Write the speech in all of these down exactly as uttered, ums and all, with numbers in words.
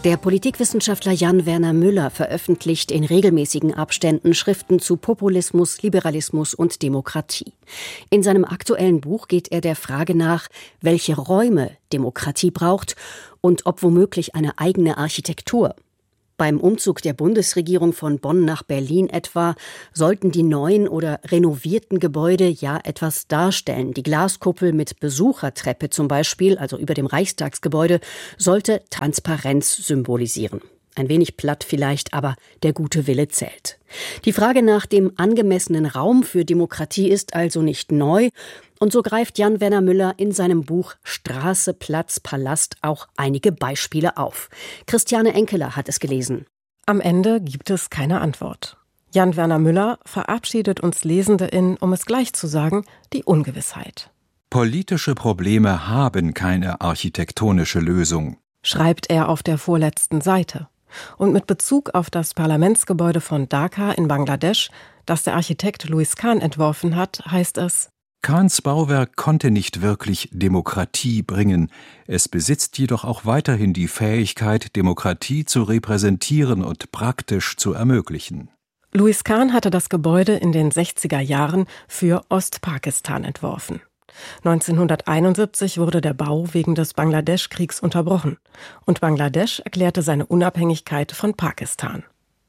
Der Politikwissenschaftler Jan-Werner Müller veröffentlicht in regelmäßigen Abständen Schriften zu Populismus, Liberalismus und Demokratie. In seinem aktuellen Buch geht er der Frage nach, welche Räume Demokratie braucht und ob womöglich eine eigene Architektur. Beim Umzug der Bundesregierung von Bonn nach Berlin etwa sollten die neuen oder renovierten Gebäude ja etwas darstellen. Die Glaskuppel mit Besuchertreppe zum Beispiel, also über dem Reichstagsgebäude, sollte Transparenz symbolisieren. Ein wenig platt vielleicht, aber der gute Wille zählt. Die Frage nach dem angemessenen Raum für Demokratie ist also nicht neu. Und so greift Jan-Werner Müller in seinem Buch Straße, Platz, Palast auch einige Beispiele auf. Christiane Enkeler hat es gelesen. Am Ende gibt es keine Antwort. Jan-Werner Müller verabschiedet uns Lesende in, um es gleich zu sagen, die Ungewissheit. Politische Probleme haben keine architektonische Lösung, schreibt er auf der vorletzten Seite. Und mit Bezug auf das Parlamentsgebäude von Dhaka in Bangladesch, das der Architekt Louis Kahn entworfen hat, heißt es: Kahns Bauwerk konnte nicht wirklich Demokratie bringen. Es besitzt jedoch auch weiterhin die Fähigkeit, Demokratie zu repräsentieren und praktisch zu ermöglichen. Louis Kahn hatte das Gebäude in den sechziger Jahren für Ostpakistan entworfen. neunzehnhunderteinundsiebzig wurde der Bau wegen des Bangladesch-Kriegs unterbrochen und Bangladesch erklärte seine Unabhängigkeit von Pakistan.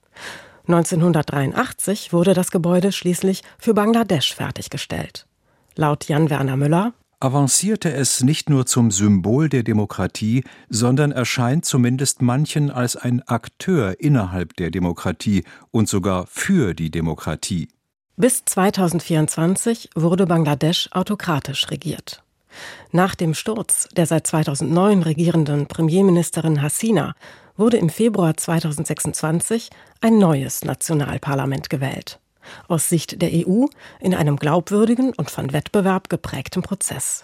neunzehnhundertdreiundachtzig wurde das Gebäude schließlich für Bangladesch fertiggestellt. Laut Jan-Werner Müller avancierte es nicht nur zum Symbol der Demokratie, sondern erscheint zumindest manchen als ein Akteur innerhalb der Demokratie und sogar für die Demokratie. Bis zweitausendvierundzwanzig wurde Bangladesch autokratisch regiert. Nach dem Sturz der seit zweitausendneun regierenden Premierministerin Hasina wurde im Februar zweitausendsechsundzwanzig ein neues Nationalparlament gewählt. Aus Sicht der E U in einem glaubwürdigen und von Wettbewerb geprägten Prozess.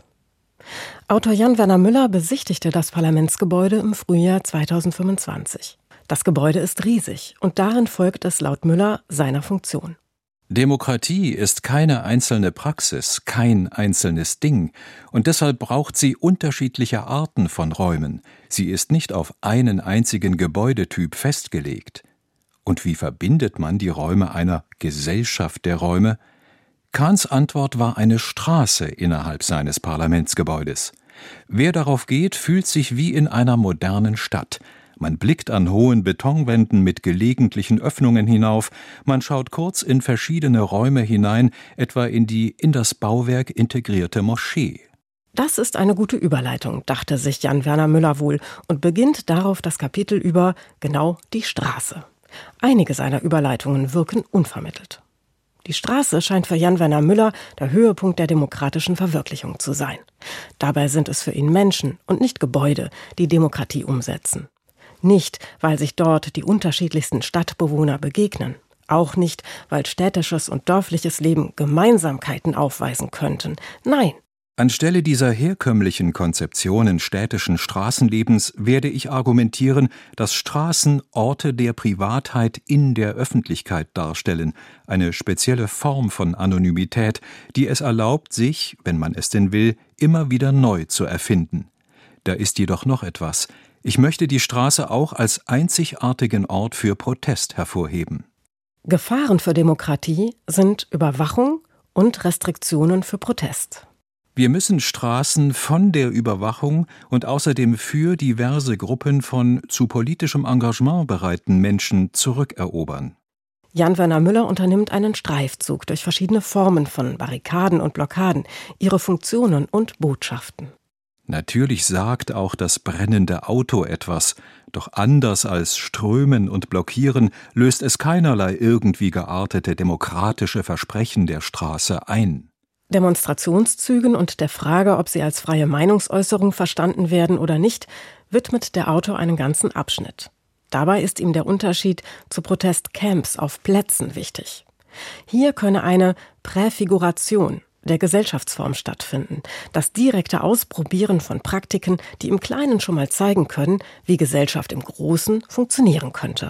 Autor Jan-Werner Müller besichtigte das Parlamentsgebäude im Frühjahr zweitausendfünfundzwanzig. Das Gebäude ist riesig und darin folgt es laut Müller seiner Funktion. Demokratie ist keine einzelne Praxis, kein einzelnes Ding, und deshalb braucht sie unterschiedliche Arten von Räumen. Sie ist nicht auf einen einzigen Gebäudetyp festgelegt. Und wie verbindet man die Räume einer Gesellschaft der Räume? Kahns Antwort war eine Straße innerhalb seines Parlamentsgebäudes. Wer darauf geht, fühlt sich wie in einer modernen Stadt. Man blickt an hohen Betonwänden mit gelegentlichen Öffnungen hinauf, man schaut kurz in verschiedene Räume hinein, etwa in die in das Bauwerk integrierte Moschee. Das ist eine gute Überleitung, dachte sich Jan-Werner Müller wohl und beginnt darauf das Kapitel über genau die Straße. Einige seiner Überleitungen wirken unvermittelt. Die Straße scheint für Jan-Werner Müller der Höhepunkt der demokratischen Verwirklichung zu sein. Dabei sind es für ihn Menschen und nicht Gebäude, die Demokratie umsetzen. Nicht, weil sich dort die unterschiedlichsten Stadtbewohner begegnen. Auch nicht, weil städtisches und dörfliches Leben Gemeinsamkeiten aufweisen könnten. Nein. Anstelle dieser herkömmlichen Konzeptionen städtischen Straßenlebens werde ich argumentieren, dass Straßen Orte der Privatheit in der Öffentlichkeit darstellen, eine spezielle Form von Anonymität, die es erlaubt, sich, wenn man es denn will, immer wieder neu zu erfinden. Da ist jedoch noch etwas. Ich möchte die Straße auch als einzigartigen Ort für Protest hervorheben. Gefahren für Demokratie sind Überwachung und Restriktionen für Protest. Wir müssen Straßen von der Überwachung und außerdem für diverse Gruppen von zu politischem Engagement bereiten Menschen zurückerobern. Jan-Werner Müller unternimmt einen Streifzug durch verschiedene Formen von Barrikaden und Blockaden, ihre Funktionen und Botschaften. Natürlich sagt auch das brennende Auto etwas, doch anders als Strömen und Blockieren löst es keinerlei irgendwie geartete demokratische Versprechen der Straße ein. Demonstrationszügen und der Frage, ob sie als freie Meinungsäußerung verstanden werden oder nicht, widmet der Autor einen ganzen Abschnitt. Dabei ist ihm der Unterschied zu Protestcamps auf Plätzen wichtig. Hier könne eine Präfiguration der Gesellschaftsform stattfinden, das direkte Ausprobieren von Praktiken, die im Kleinen schon mal zeigen können, wie Gesellschaft im Großen funktionieren könnte.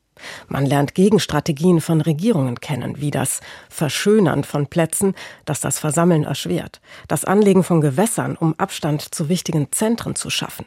Man lernt Gegenstrategien von Regierungen kennen, wie das Verschönern von Plätzen, das das Versammeln erschwert, das Anlegen von Gewässern, um Abstand zu wichtigen Zentren zu schaffen.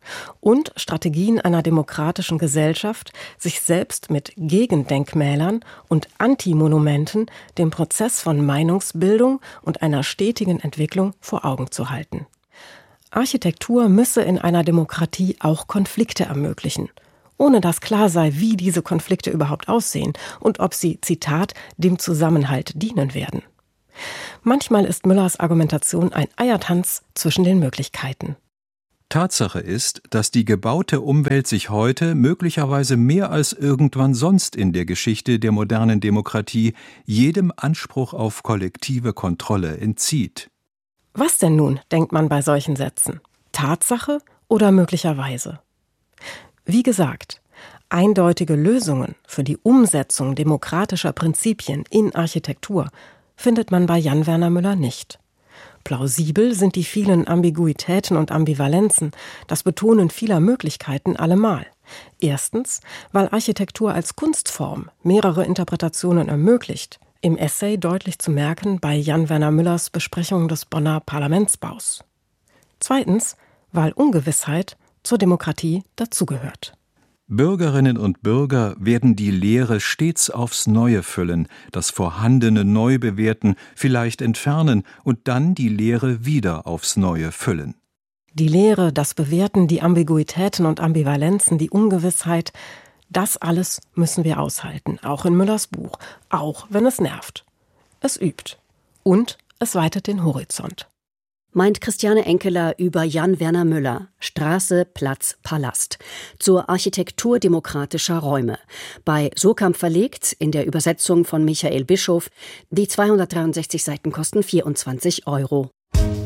Und Strategien einer demokratischen Gesellschaft, sich selbst mit Gegendenkmälern und Antimonumenten dem Prozess von Meinungsbildung und einer stetigen Entwicklung vor Augen zu halten. Architektur müsse in einer Demokratie auch Konflikte ermöglichen, ohne dass klar sei, wie diese Konflikte überhaupt aussehen und ob sie, Zitat, dem Zusammenhalt dienen werden. Manchmal ist Müllers Argumentation ein Eiertanz zwischen den Möglichkeiten. Tatsache ist, dass die gebaute Umwelt sich heute möglicherweise mehr als irgendwann sonst in der Geschichte der modernen Demokratie jedem Anspruch auf kollektive Kontrolle entzieht. Was denn nun, denkt man bei solchen Sätzen? Tatsache oder möglicherweise? Wie gesagt, eindeutige Lösungen für die Umsetzung demokratischer Prinzipien in Architektur findet man bei Jan Werner Müller nicht. Plausibel sind die vielen Ambiguitäten und Ambivalenzen, das Betonen vieler Möglichkeiten allemal. Erstens, weil Architektur als Kunstform mehrere Interpretationen ermöglicht, im Essay deutlich zu merken bei Jan Werner Müllers Besprechung des Bonner Parlamentsbaus. Zweitens, weil Ungewissheit zur Demokratie dazugehört. Bürgerinnen und Bürger werden die Leere stets aufs Neue füllen, das Vorhandene neu bewerten, vielleicht entfernen und dann die Leere wieder aufs Neue füllen. Die Leere, das Bewerten, die Ambiguitäten und Ambivalenzen, die Ungewissheit, das alles müssen wir aushalten, auch in Müllers Buch, auch wenn es nervt. Es übt und es weitet den Horizont. Meint Christiane Enkeler über Jan Werner Müller, Straße, Platz, Palast, zur Architektur demokratischer Räume. Bei Surkamp verlegt, in der Übersetzung von Michael Bischof. Die zweihundertdreiundsechzig Seiten kosten vierundzwanzig Euro.